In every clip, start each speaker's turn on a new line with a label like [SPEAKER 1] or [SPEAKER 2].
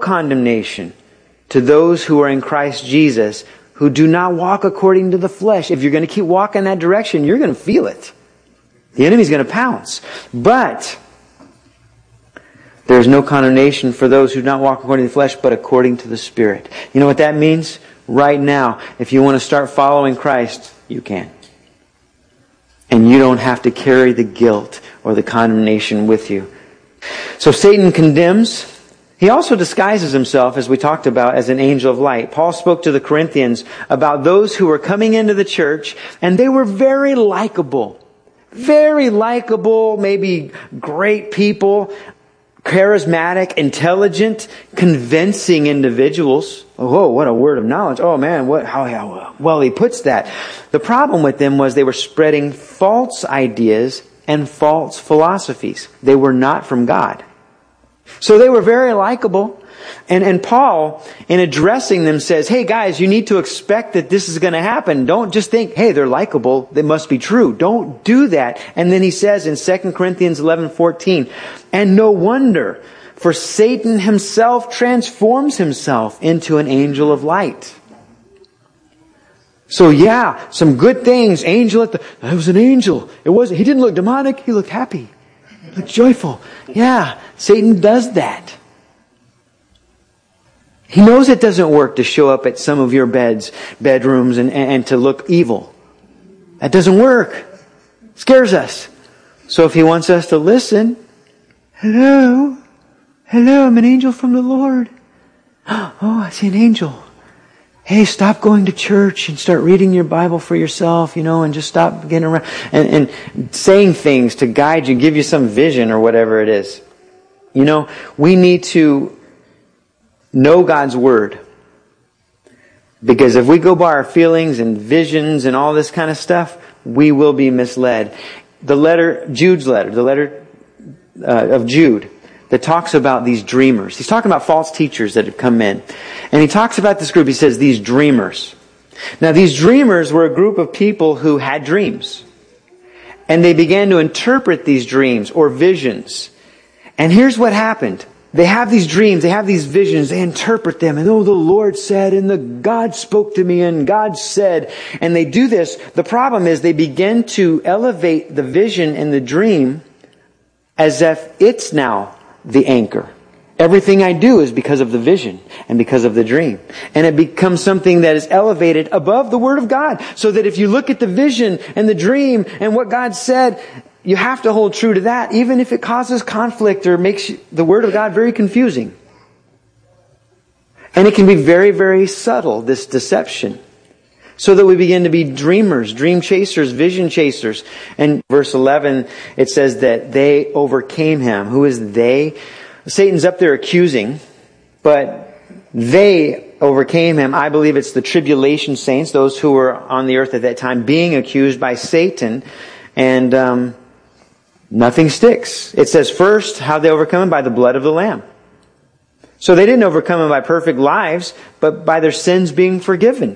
[SPEAKER 1] condemnation to those who are in Christ Jesus, who do not walk according to the flesh. If you're going to keep walking that direction, you're going to feel it. The enemy's going to pounce. But there's no condemnation for those who do not walk according to the flesh, but according to the Spirit. You know what that means? Right now, if you want to start following Christ, you can. And you don't have to carry the guilt or the condemnation with you. So Satan condemns. He also disguises himself, as we talked about, as an angel of light. Paul spoke to the Corinthians about those who were coming into the church, and they were very likable. Very likable, maybe great people, charismatic, intelligent, convincing individuals. Oh, what a word of knowledge. Oh man, how well he puts that. The problem with them was they were spreading false ideas and false philosophies. They were not from God. So they were very likable. And Paul, in addressing them, says, hey guys, you need to expect that this is going to happen. Don't just think, hey, they're likable, they must be true. Don't do that. And then he says in 2 Corinthians 11:14, and no wonder, for Satan himself transforms himself into an angel of light. So yeah, some good things. Angel that was an angel. He didn't look demonic, he looked happy. He looked joyful. Yeah, Satan does that. He knows it doesn't work to show up at some of your bedrooms and to look evil. That doesn't work. It scares us. So if he wants us to listen, hello, I'm an angel from the Lord. Oh, I see an angel. Hey, stop going to church and start reading your Bible for yourself, and just stop getting around and saying things to guide you, give you some vision or whatever it is. We need to know God's Word. Because if we go by our feelings and visions and all this kind of stuff, we will be misled. Jude's letter, the letter of Jude, that talks about these dreamers. He's talking about false teachers that have come in. And he talks about this group. He says, these dreamers. Now, these dreamers were a group of people who had dreams. And they began to interpret these dreams or visions. And here's what happened. They have these dreams, they have these visions, they interpret them, and the Lord said, and God spoke to me, and God said, and they do this. The problem is they begin to elevate the vision and the dream as if it's now the anchor. Everything I do is because of the vision and because of the dream. And it becomes something that is elevated above the Word of God. So that if you look at the vision and the dream and what God said, you have to hold true to that, even if it causes conflict or makes the Word of God very confusing. And it can be very, very subtle, this deception. So that we begin to be dreamers, dream chasers, vision chasers. And verse 11, it says that they overcame him. Who is they? Satan's up there accusing, but they overcame him. I believe it's the tribulation saints, those who were on the earth at that time, being accused by Satan. And nothing sticks. It says first how they overcome him, by the blood of the Lamb. So they didn't overcome him by perfect lives, but by their sins being forgiven.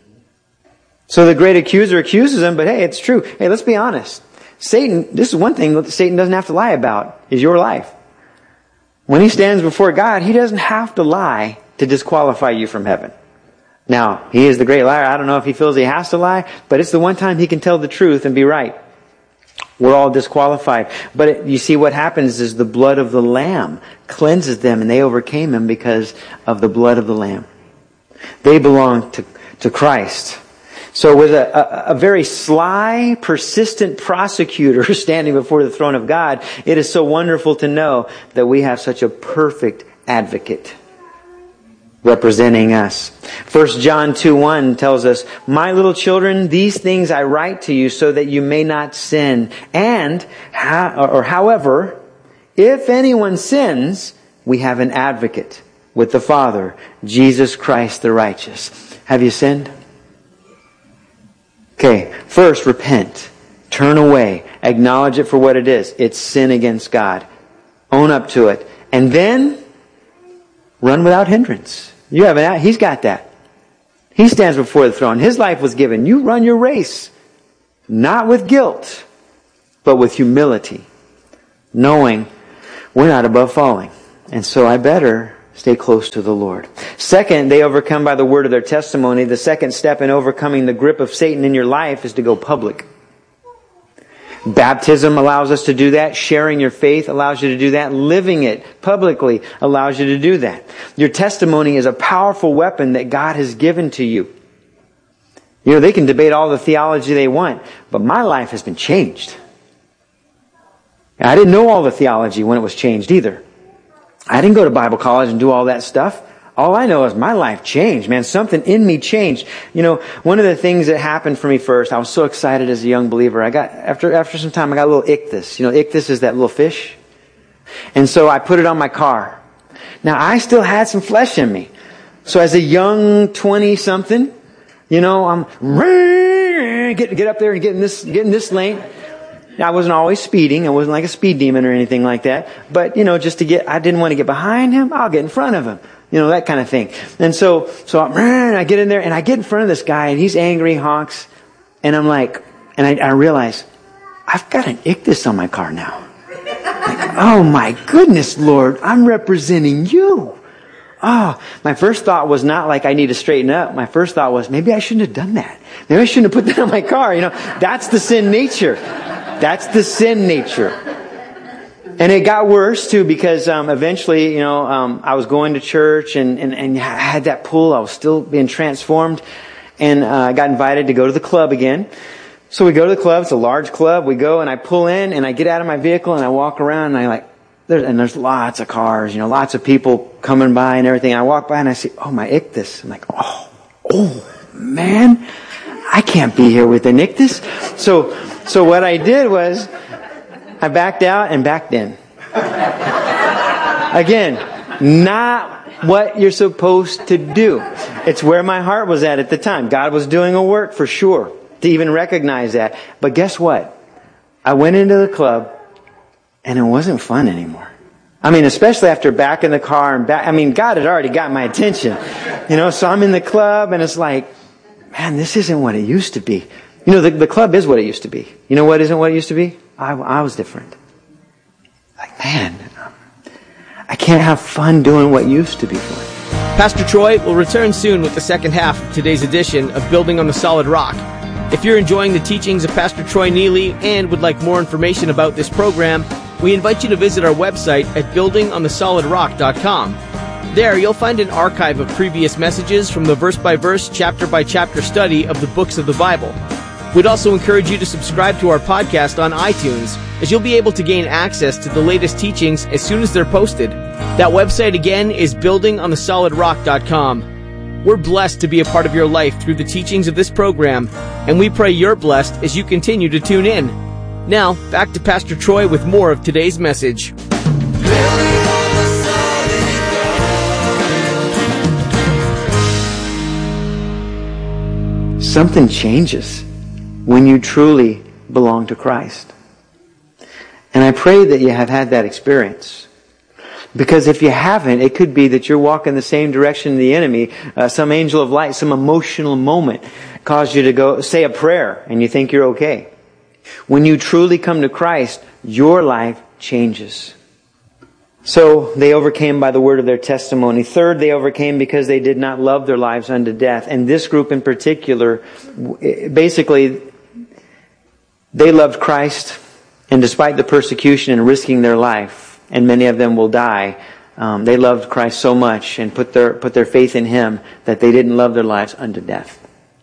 [SPEAKER 1] So the great accuser accuses him, but hey, it's true. Hey, let's be honest. Satan, this is one thing that Satan doesn't have to lie about, is your life. When he stands before God, he doesn't have to lie to disqualify you from heaven. Now, he is the great liar. I don't know if he feels he has to lie, but it's the one time he can tell the truth and be right. We're all disqualified. But you see what happens is the blood of the Lamb cleanses them, and they overcame him because of the blood of the Lamb. They belong to Christ. So with a very sly, persistent prosecutor standing before the throne of God, it is so wonderful to know that we have such a perfect advocate representing us. 1 John 2:1 tells us, my little children, these things I write to you so that you may not sin. And, however, if anyone sins, we have an advocate with the Father, Jesus Christ the righteous. Have you sinned? Okay, first repent. Turn away. Acknowledge it for what it is. It's sin against God. Own up to it. And then run without hindrance. He's got that. He stands before the throne. His life was given. You run your race. Not with guilt, but with humility. Knowing we're not above falling. And so I better Stay close to the Lord. Second, they overcome by the word of their testimony. The second step in overcoming the grip of Satan in your life is to go public. Baptism allows us to do that. Sharing your faith allows you to do that. Living it publicly allows you to do that. Your testimony is a powerful weapon that God has given to you. You know, they can debate all the theology they want, but my life has been changed. I didn't know all the theology when it was changed either. I didn't go to Bible college and do all that stuff. All I know is my life changed, man. Something in me changed. You know, one of the things that happened for me first, I was so excited as a young believer. After some time, I got a little ichthus. You know, ichthus is that little fish. And so I put it on my car. Now, I still had some flesh in me. So as a young 20-something, you know, I'm get up there and get in this lane. I wasn't always speeding. I wasn't like a speed demon or anything like that. But, you know, I didn't want to get behind him. I'll get in front of him. You know, that kind of thing. And so I get in there and I get in front of this guy and he's angry, honks. And I'm like, I realize, I've got an ichthus on my car now. Like, oh my goodness, Lord, I'm representing you. Oh, my first thought was not like I need to straighten up. My first thought was, maybe I shouldn't have done that. Maybe I shouldn't have put that on my car. You know, that's the sin nature. That's the sin nature. And it got worse too because eventually, you know, I was going to church and I had that pull. I was still being transformed. And I got invited to go to the club again. So we go to the club. It's a large club. We go and I pull in and I get out of my vehicle and I walk around and there's lots of cars, you know, lots of people coming by and everything. I walk by and I see, oh, my ichthus. I'm like, oh man, I can't be here with an ichthus. So what I did was I backed out and backed in. Again, not what you're supposed to do. It's where my heart was at the time. God was doing a work for sure to even recognize that. But guess what? I went into the club and it wasn't fun anymore. I mean, especially after back in the car and God had already got my attention. You know, so I'm in the club and it's like, man, this isn't what it used to be. You know, the club is what it used to be. You know what isn't what it used to be? I was different. Like, man, I can't have fun doing what used to be fun.
[SPEAKER 2] Pastor Troy will return soon with the second half of today's edition of Building on the Solid Rock. If you're enjoying the teachings of Pastor Troy Neely and would like more information about this program, we invite you to visit our website at buildingonthesolidrock.com. There, you'll find an archive of previous messages from the verse-by-verse, chapter-by-chapter study of the books of the Bible. We'd also encourage you to subscribe to our podcast on iTunes, as you'll be able to gain access to the latest teachings as soon as they're posted. That website again is buildingonthesolidrock.com. We're blessed to be a part of your life through the teachings of this program, and we pray you're blessed as you continue to tune in. Now, back to Pastor Troy with more of today's message.
[SPEAKER 1] Something changes when you truly belong to Christ. And I pray that you have had that experience. Because if you haven't, it could be that you're walking the same direction the enemy, some angel of light, some emotional moment caused you to go say a prayer and you think you're okay. When you truly come to Christ, your life changes. So they overcame by the word of their testimony. Third, they overcame because they did not love their lives unto death. And this group in particular, basically, they loved Christ, and despite the persecution and risking their life, and many of them will die, they loved Christ so much and put their faith in Him that they didn't love their lives unto death.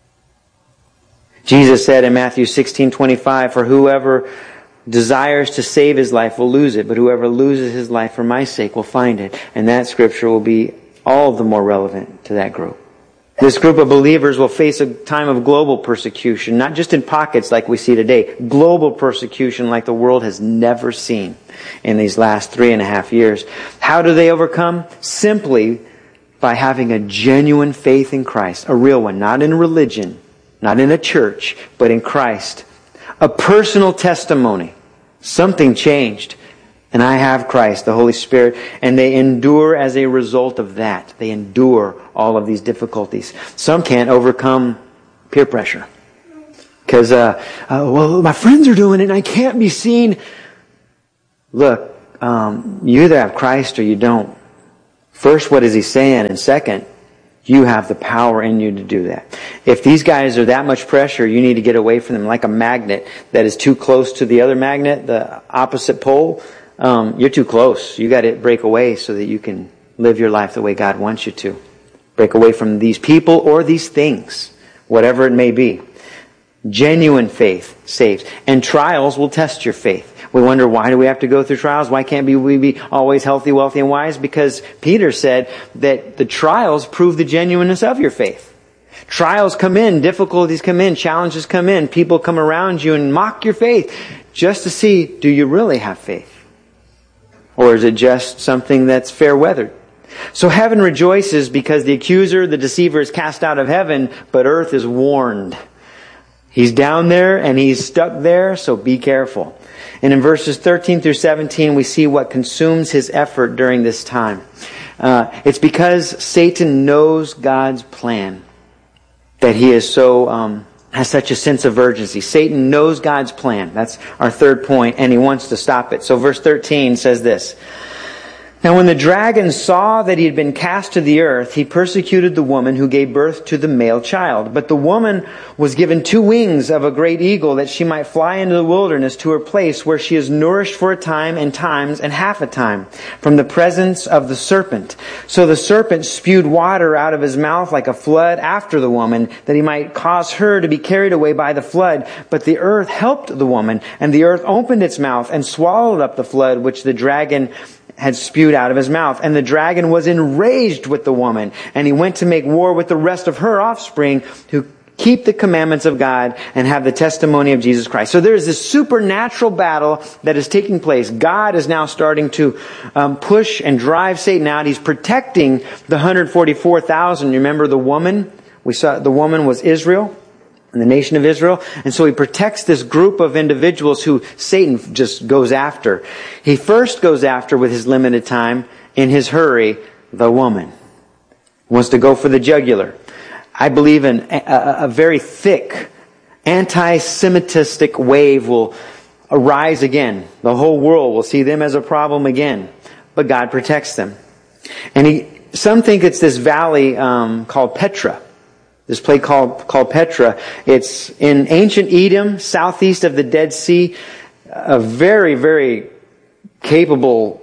[SPEAKER 1] Jesus said in Matthew 16:25, "For whoever desires to save his life will lose it, but whoever loses his life for my sake will find it." And that scripture will be all the more relevant to that group. This group of believers will face a time of global persecution, not just in pockets like we see today, global persecution like the world has never seen in these last 3.5 years. How do they overcome? Simply by having a genuine faith in Christ, a real one, not in religion, not in a church, but in Christ. A personal testimony. Something changed. And I have Christ, the Holy Spirit. And they endure as a result of that. They endure all of these difficulties. Some can't overcome peer pressure. Because, well, my friends are doing it and I can't be seen. Look, you either have Christ or you don't. First, what is he saying? And second, you have the power in you to do that. If these guys are that much pressure, you need to get away from them like a magnet that is too close to the other magnet, the opposite pole. You're too close. You got to break away so that you can live your life the way God wants you to. Break away from these people or these things, whatever it may be. Genuine faith saves. And trials will test your faith. We wonder, why do we have to go through trials? Why can't we be always healthy, wealthy, and wise? Because Peter said that the trials prove the genuineness of your faith. Trials come in, difficulties come in, challenges come in, people come around you and mock your faith just to see, do you really have faith? Or is it just something that's fair weathered? So heaven rejoices because the accuser, the deceiver, is cast out of heaven, but earth is warned. He's down there and he's stuck there, so be careful. And in verses 13 through 17, we see what consumes his effort during this time. It's because Satan knows God's plan that he is so has such a sense of urgency. Satan knows God's plan. That's our third point, and he wants to stop it. So verse 13 says this. Now when the dragon saw that he had been cast to the earth, he persecuted the woman who gave birth to the male child. But the woman was given 2 wings of a great eagle, that she might fly into the wilderness to her place where she is nourished for a time and times and half a time from the presence of the serpent. So the serpent spewed water out of his mouth like a flood after the woman, that he might cause her to be carried away by the flood. But the earth helped the woman, and the earth opened its mouth and swallowed up the flood which the dragon had spewed out of his mouth. And the dragon was enraged with the woman, and he went to make war with the rest of her offspring who keep the commandments of God and have the testimony of Jesus Christ. So there is this supernatural battle that is taking place. God is now starting to push and drive Satan out. He's protecting the 144,000. Remember the woman? We saw the woman was Israel, and the nation of Israel. And so he protects this group of individuals who Satan just goes after. He first goes after, with his limited time, in his hurry, the woman. He wants to go for the jugular. I believe a very thick anti-Semitistic wave will arise again. The whole world will see them as a problem again. But God protects them. And some think it's this valley called Petra. This place called Petra. It's in ancient Edom, southeast of the Dead Sea. A very, very capable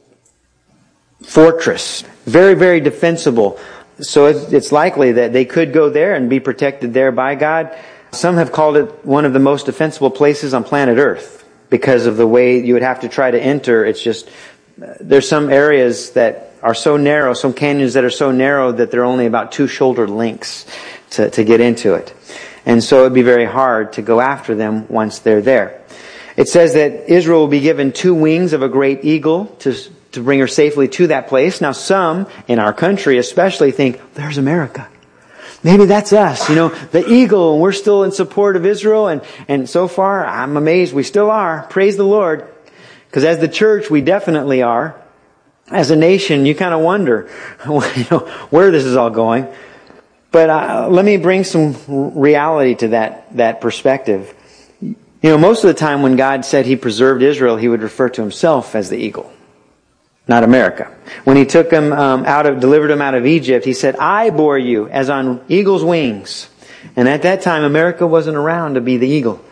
[SPEAKER 1] fortress. Very, very defensible. So it's likely that they could go there and be protected there by God. Some have called it one of the most defensible places on planet Earth because of the way you would have to try to enter. It's just, there's some areas that are so narrow, some canyons that are so narrow that they're only about 2 shoulder lengths to get into it. And so it'd be very hard to go after them once they're there. It says that Israel will be given 2 wings of a great eagle to bring her safely to that place. Now some in our country especially think, there's America. Maybe that's us, the eagle, and we're still in support of Israel. And so far, I'm amazed we still are. Praise the Lord. Because as the church, we definitely are. As a nation, you kind of wonder, where this is all going. But let me bring some reality to that perspective. Most of the time when God said He preserved Israel, He would refer to Himself as the eagle, not America. When He took them delivered them out of Egypt, He said, "I bore you as on eagle's wings." And at that time, America wasn't around to be the eagle.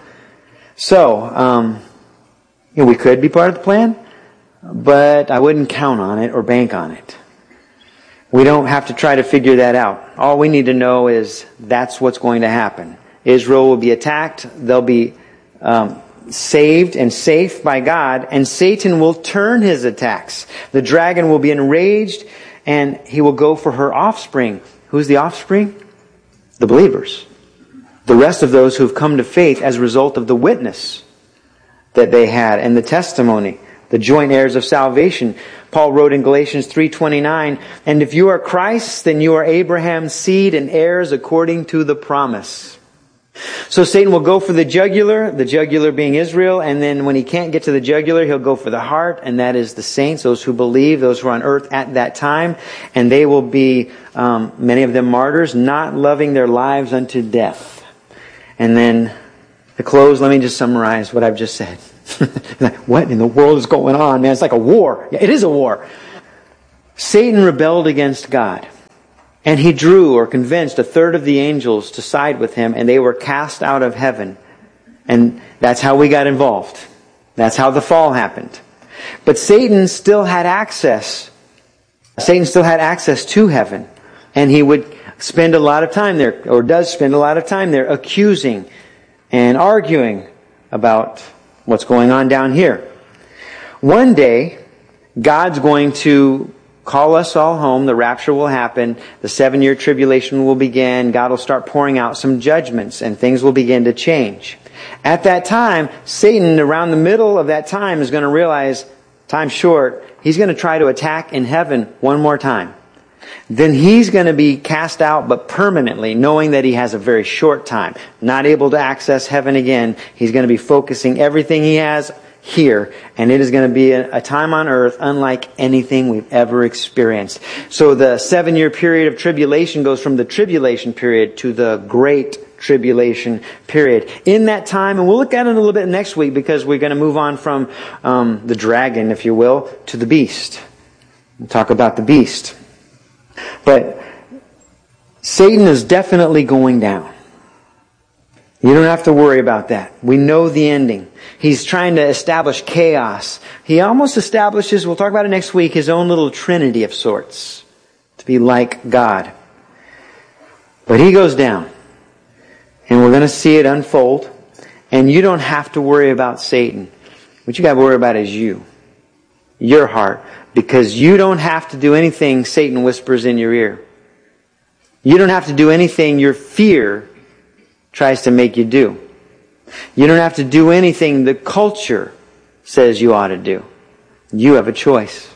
[SPEAKER 1] So, we could be part of the plan, but I wouldn't count on it or bank on it. We don't have to try to figure that out. All we need to know is that's what's going to happen. Israel will be attacked. They'll be saved and safe by God, and Satan will turn his attacks. The dragon will be enraged, and he will go for her offspring. Who's the offspring? The believers. The rest of those who have come to faith as a result of the witness that they had and the testimony, the joint heirs of salvation. Paul wrote in Galatians 3:29, "And if you are Christ, then you are Abraham's seed and heirs according to the promise." So Satan will go for the jugular being Israel, and then when he can't get to the jugular, he'll go for the heart, and that is the saints, those who believe, those who are on earth at that time, and they will be, many of them martyrs, not loving their lives unto death. And then, to close, let me just summarize what I've just said. What in the world is going on, man? It's like a war. Yeah, it is a war. Satan rebelled against God. And he drew or convinced a third of the angels to side with him, and they were cast out of heaven. And that's how we got involved. That's how the fall happened. But Satan still had access. Satan still had access to heaven. And he would spend a lot of time there, or does spend a lot of time there, accusing and arguing about what's going on down here. One day, God's going to call us all home. The rapture will happen. The 7-year tribulation will begin. God will start pouring out some judgments, and things will begin to change. At that time, Satan, around the middle of that time, is going to realize, time's short, he's going to try to attack in heaven one more time. Then he's going to be cast out, but permanently, knowing that he has a very short time. Not able to access heaven again. He's going to be focusing everything he has here, and it is going to be a time on earth unlike anything we've ever experienced. So the 7-year period of tribulation goes from the tribulation period to the great tribulation period. In that time, and we'll look at it a little bit next week, because we're going to move on from the dragon, if you will, to the beast. We'll talk about the beast. But Satan is definitely going down. You don't have to worry about that. We know the ending. He's trying to establish chaos. He almost establishes, we'll talk about it next week, his own little trinity of sorts, to be like God. But he goes down. And we're going to see it unfold. And you don't have to worry about Satan. What you got to worry about is you. Your heart. Because you don't have to do anything Satan whispers in your ear. You don't have to do anything your fear tries to make you do. You don't have to do anything the culture says you ought to do. You have a choice.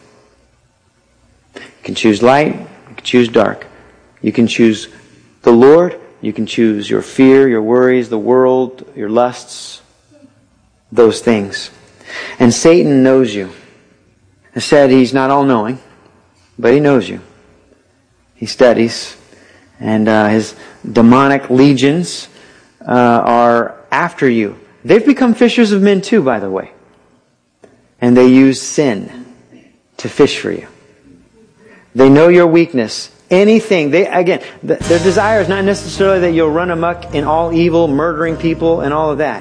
[SPEAKER 1] You can choose light. You can choose dark. You can choose the Lord. You can choose your fear, your worries, the world, your lusts, those things. And Satan knows you. I said he's not all-knowing, but he knows you. He studies, and his demonic legions are after you. They've become fishers of men too, by the way. And they use sin to fish for you. They know your weakness. Anything. Their desire is not necessarily that you'll run amok in all evil, murdering people and all of that.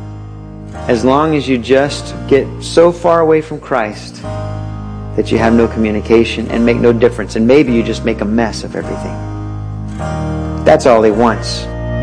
[SPEAKER 1] As long as you just get so far away from Christ that you have no communication and make no difference. And maybe you just make a mess of everything. That's all he wants.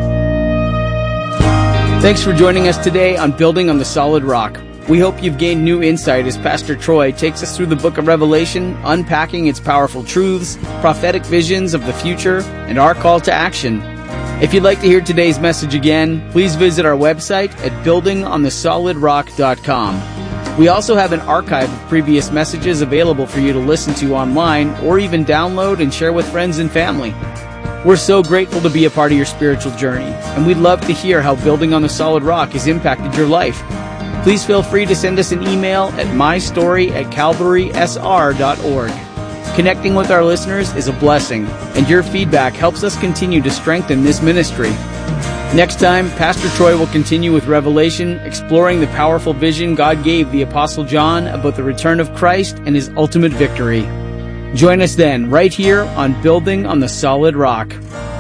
[SPEAKER 2] Thanks for joining us today on Building on the Solid Rock. We hope you've gained new insight as Pastor Troy takes us through the book of Revelation, unpacking its powerful truths, prophetic visions of the future, and our call to action. If you'd like to hear today's message again, please visit our website at buildingonthesolidrock.com. We also have an archive of previous messages available for you to listen to online or even download and share with friends and family. We're so grateful to be a part of your spiritual journey, and we'd love to hear how Building on the Solid Rock has impacted your life. Please feel free to send us an email at mystory@calvarysr.org. Connecting with our listeners is a blessing, and your feedback helps us continue to strengthen this ministry. Next time, Pastor Troy will continue with Revelation, exploring the powerful vision God gave the Apostle John about the return of Christ and his ultimate victory. Join us then, right here on Building on the Solid Rock.